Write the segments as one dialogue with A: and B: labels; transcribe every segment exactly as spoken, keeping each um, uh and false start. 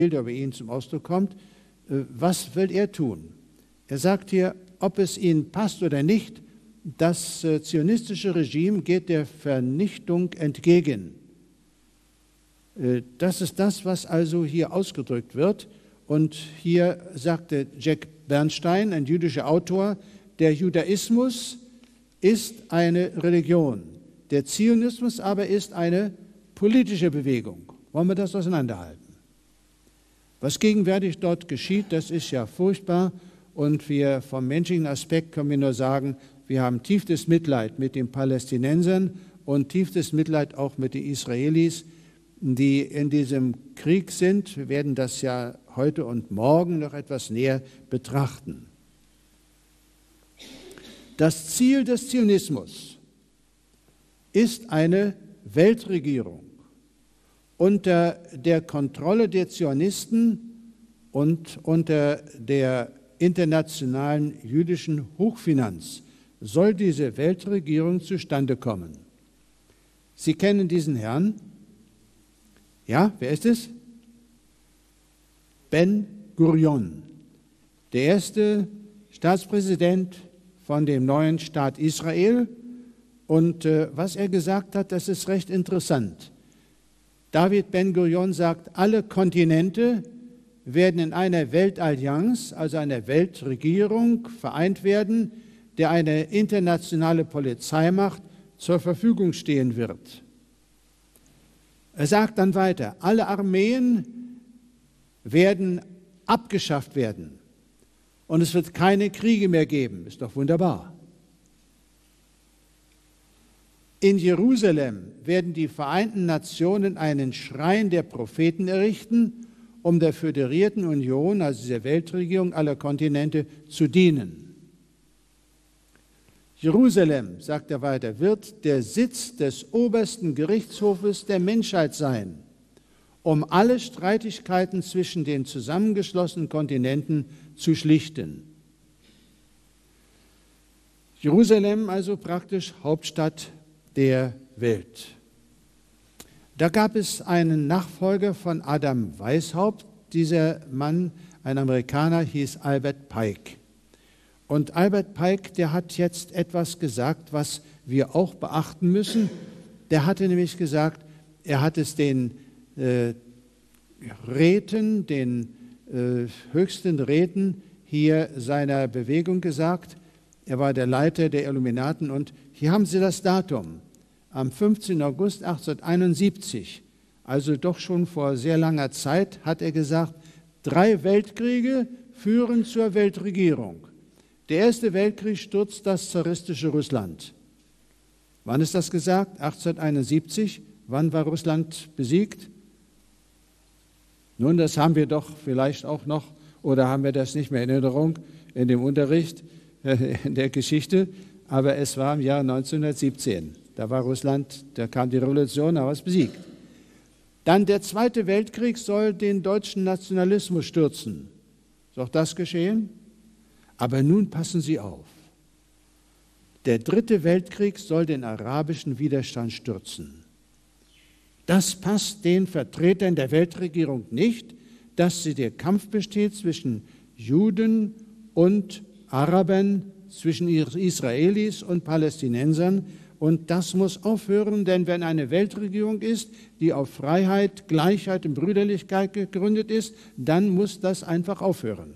A: der bei Ihnen zum Ausdruck kommt. Was will er tun? Er sagt hier, ob es Ihnen passt oder nicht, das zionistische Regime geht der Vernichtung entgegen. Das ist das, was also hier ausgedrückt wird. Und hier sagte Jack Bernstein, ein jüdischer Autor, der Judaismus ist eine Religion, der Zionismus aber ist eine politische Bewegung. Wollen wir das auseinanderhalten? Was gegenwärtig dort geschieht, das ist ja furchtbar und wir vom menschlichen Aspekt können wir nur sagen, wir haben tiefstes Mitleid mit den Palästinensern und tiefstes Mitleid auch mit den Israelis, die in diesem Krieg sind. Wir werden das ja heute und morgen noch etwas näher betrachten. Das Ziel des Zionismus ist eine Weltregierung unter der Kontrolle der Zionisten und unter der internationalen jüdischen Hochfinanz soll diese Weltregierung zustande kommen. Sie kennen diesen Herrn? Ja, wer ist es? Ben Gurion, der erste Staatspräsident von dem neuen Staat Israel. Und äh, was er gesagt hat, das ist recht interessant. David Ben Gurion sagt, alle Kontinente werden in einer Weltallianz, also einer Weltregierung, vereint werden, der eine internationale Polizeimacht zur Verfügung stehen wird. Er sagt dann weiter, alle Armeen werden abgeschafft werden und es wird keine Kriege mehr geben. Ist doch wunderbar. In Jerusalem werden die Vereinten Nationen einen Schrein der Propheten errichten, um der föderierten Union, also der Weltregierung aller Kontinente, zu dienen. Jerusalem, sagt er weiter, wird der Sitz des obersten Gerichtshofes der Menschheit sein, um alle Streitigkeiten zwischen den zusammengeschlossenen Kontinenten zu schlichten. Jerusalem also praktisch Hauptstadt der Welt. Da gab es einen Nachfolger von Adam Weishaupt. Dieser Mann, ein Amerikaner, hieß Albert Pike. Und Albert Pike, der hat jetzt etwas gesagt, was wir auch beachten müssen. Der hatte nämlich gesagt, er hat es den äh, Räten, den äh, höchsten Räten hier seiner Bewegung gesagt. Er war der Leiter der Illuminaten und hier haben Sie das Datum. Am fünfzehnten August achtzehnhunderteinundsiebzig, also doch schon vor sehr langer Zeit, hat er gesagt, drei Weltkriege führen zur Weltregierung. Der erste Weltkrieg stürzt das zaristische Russland. Wann ist das gesagt? achtzehnhunderteinundsiebzig. Wann war Russland besiegt? Nun, das haben wir doch vielleicht auch noch, oder haben wir das nicht mehr in Erinnerung in dem Unterricht in der Geschichte, aber es war im Jahr neunzehnhundertsiebzehn. Da war Russland, da kam die Revolution, aber es besiegt. Dann der Zweite Weltkrieg soll den deutschen Nationalismus stürzen. Ist auch das geschehen? Aber nun passen Sie auf. Der Dritte Weltkrieg soll den arabischen Widerstand stürzen. Das passt den Vertretern der Weltregierung nicht, dass sie der Kampf besteht zwischen Juden und Arabern, zwischen Israelis und Palästinensern. Und das muss aufhören, denn wenn eine Weltregierung ist, die auf Freiheit, Gleichheit und Brüderlichkeit gegründet ist, dann muss das einfach aufhören.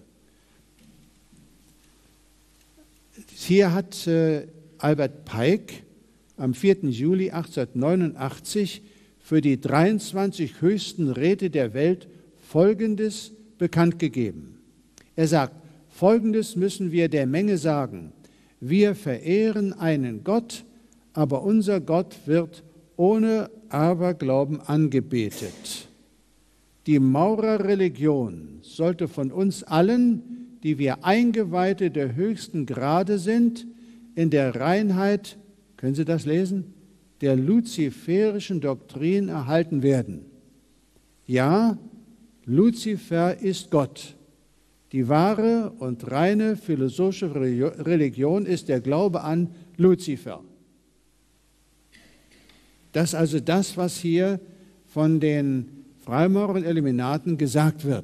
A: Hier hat äh, Albert Pike am vierten Juli achtzehnhundertneunundachtzig für die dreiundzwanzig höchsten Räte der Welt Folgendes bekannt gegeben. Er sagt, Folgendes müssen wir der Menge sagen. Wir verehren einen Gott, aber unser Gott wird ohne Aberglauben angebetet. Die Maurerreligion sollte von uns allen, die wir Eingeweihte der höchsten Grade sind, in der Reinheit, können Sie das lesen, der luziferischen Doktrin erhalten werden. Ja, Luzifer ist Gott. Die wahre und reine philosophische Religion ist der Glaube an Luzifer. Das ist also das, was hier von den Freimaurern und Illuminaten gesagt wird.